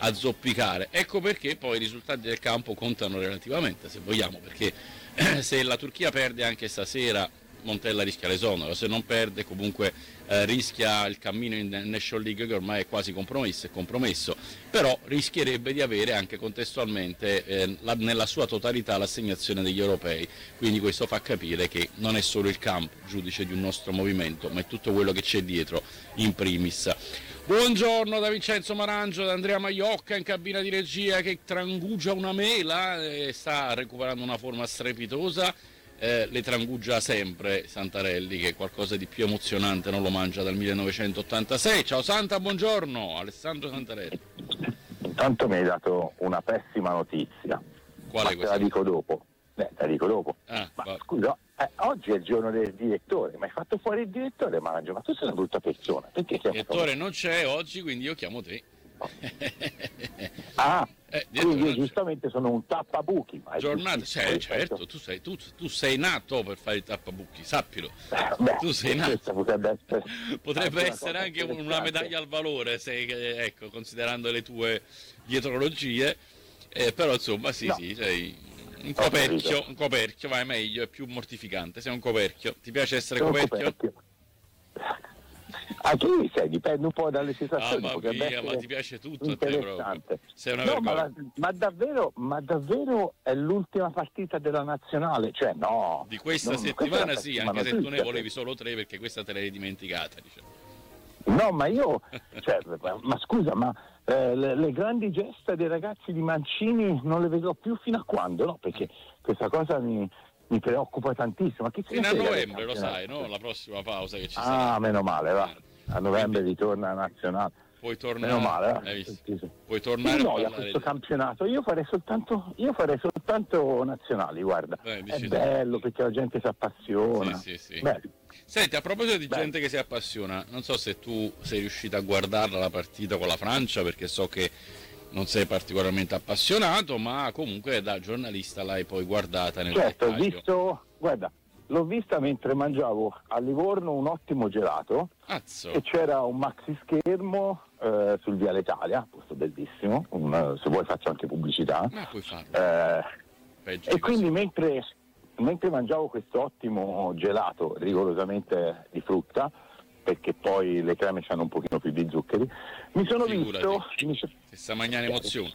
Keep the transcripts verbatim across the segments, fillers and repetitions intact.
a zoppicare. Ecco perché poi i risultati del campo contano relativamente, se vogliamo, perché se la Turchia perde anche stasera, Montella rischia l'esonero, se non perde comunque eh, rischia il cammino in National League, che ormai è quasi compromesso, è compromesso, però rischierebbe di avere anche contestualmente eh, la, nella sua totalità l'assegnazione degli europei, quindi questo fa capire che non è solo il campo giudice di un nostro movimento, ma è tutto quello che c'è dietro in primis. Buongiorno da Vincenzo Marangio, da Andrea Maiocca in cabina di regia che trangugia una mela e sta recuperando una forma strepitosa. Eh, le trangugia sempre Santarelli, che qualcosa di più emozionante non lo mangia dal millenovecentottantasei. Ciao Santa, buongiorno, Alessandro Santarelli. Intanto mi hai dato una pessima notizia. Quale Ma questa? te la dico dopo. Eh, te la dico dopo. Ah, ma va. scusa, eh, oggi è il giorno del direttore, ma hai fatto fuori il direttore, Mangio, ma tu sei una brutta persona. Perché Il direttore non c'è oggi, quindi io chiamo te. Ah, eh, quindi io non giustamente sono un tappabuchi. Ma giornata, cioè, certo, tu sei, tu, tu sei nato per fare il tappabuchi, sappilo. Beh, tu sei nato. Potrebbe essere, potrebbe essere anche una medaglia al valore, se, ecco, considerando le tue dietrologie, eh, però insomma sì, no. sì, sei un coperchio, un coperchio, vai meglio, è più mortificante, sei un coperchio. Ti piace essere Sono coperchio? coperchio. A chi sei? Dipende un po' dalle situazioni. Ah, ma via, ma ti piace tutto a te proprio. Sei una no, vergogna. ma, ma davvero, ma davvero è l'ultima partita della nazionale? Cioè no. Di questa non, settimana questa sì, settimana anche se tu ne tutta. volevi solo tre perché questa te l'hai dimenticata, diciamo. No, ma io, cioè, ma scusa, ma eh, le, le grandi gesta dei ragazzi di Mancini non le vedrò più fino a quando? No, perché questa cosa mi, mi preoccupa tantissimo. Chi fino a novembre, lo sai, no? La prossima pausa che ci ah, sarà. Ah, meno male, va. A novembre Quindi, ritorna la nazionale. Puoi tornare, meno male, va. Hai visto? Puoi tornare no, a a questo campionato. Io farei soltanto, io farei soltanto nazionali, guarda. Eh, è bello perché la gente si appassiona. Sì, sì, sì. Bello. Senti, a proposito di Beh. gente che si appassiona, non so se tu sei riuscito a guardarla la partita con la Francia, perché so che non sei particolarmente appassionato, ma comunque da giornalista l'hai poi guardata nel certo, dettaglio. Ho visto, guarda, l'ho vista mentre mangiavo a Livorno un ottimo gelato. Azzo. E c'era un maxi schermo eh, sul Viale Italia, posto bellissimo, un, se vuoi faccio anche pubblicità. Ma puoi farlo. Eh, e quindi mentre... Mentre mangiavo questo ottimo gelato rigorosamente di frutta, perché poi le creme hanno un pochino più di zuccheri, mi sono Figurati. visto... Mi so, si sta mangiando emozioni.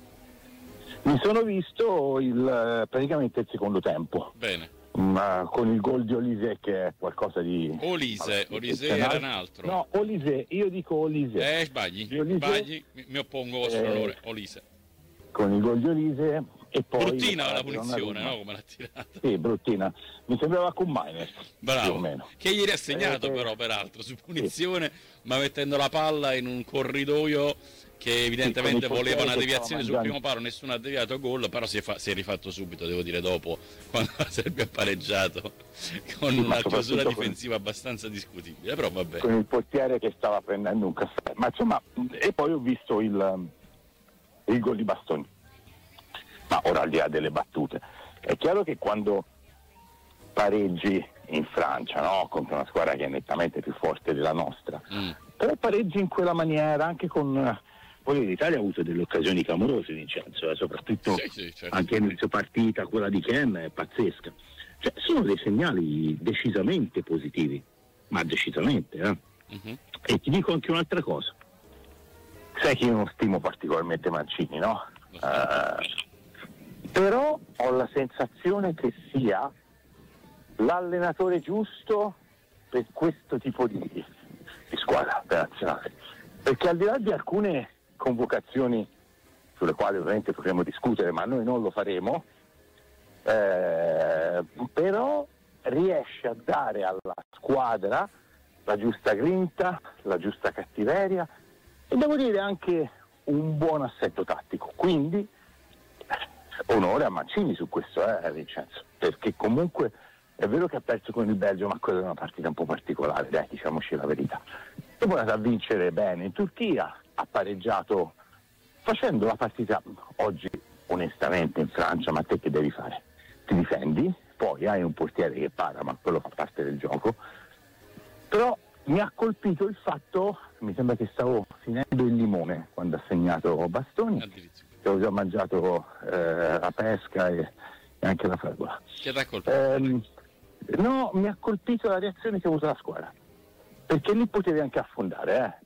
Mi sono visto il, praticamente il secondo tempo. Bene. Ma con il gol di Olise che è qualcosa di... Olise, Olise era un altro. No, Olise, io dico Olise. Eh, sbagli, Olise, sbagli, mi, mi oppongo a vostro eh, onore, Olise. Con il gol di Olise... E poi bruttina la punizione, no? Come l'ha tirata? Sì, bruttina. Mi sembrava con Maines. Bravo. Più o meno. Che ieri ha segnato, eh, però, peraltro, su punizione, sì. ma mettendo la palla in un corridoio che evidentemente sì, voleva una deviazione sul primo palo, nessuno ha deviato gol, però si è, fa- si è rifatto subito, devo dire, dopo, quando la Serbia ha pareggiato, con sì, una chiusura difensiva con... abbastanza discutibile, però vabbè. Con il portiere che stava prendendo un caffè. Ma insomma, e poi ho visto il, il gol di Bastoni. Ma ora al di là delle battute, è chiaro che quando pareggi in Francia, no? Contro una squadra che è nettamente più forte della nostra, mm. però pareggi in quella maniera anche con... Poi l'Italia ha avuto delle occasioni clamorose, Vincenzo, eh, soprattutto sì, sì, certo. anche inizio partita, quella di Ken è pazzesca. Cioè, sono dei segnali decisamente positivi, ma decisamente. Eh? Mm-hmm. E ti dico anche un'altra cosa. Sai che io non stimo particolarmente Mancini, no? Uh, però ho la sensazione che sia l'allenatore giusto per questo tipo di, di squadra nazionale, perché al di là di alcune convocazioni sulle quali ovviamente potremo discutere, ma noi non lo faremo, eh, però riesce a dare alla squadra la giusta grinta, la giusta cattiveria e devo dire anche un buon assetto tattico, quindi onore a Mancini su questo, eh, Vincenzo, perché comunque è vero che ha perso con il Belgio, ma quella è una partita un po' particolare, dai, diciamoci la verità. Dopo è andato a vincere bene in Turchia, ha pareggiato facendo la partita oggi onestamente in Francia, ma te che devi fare? Ti difendi, poi hai un portiere che para, ma quello fa parte del gioco, però mi ha colpito il fatto, mi sembra che stavo finendo il limone quando ha segnato Bastoni, che ho già mangiato eh, la pesca e, e anche la fragola. Che t'ha colpito? Ehm, no, mi ha colpito la reazione che ha avuto la squadra, perché lì potevi anche affondare, eh.